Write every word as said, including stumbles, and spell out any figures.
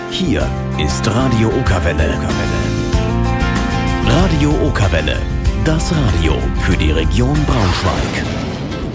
Hier ist Radio Okerwelle. Radio Okerwelle, das Radio für die Region Braunschweig.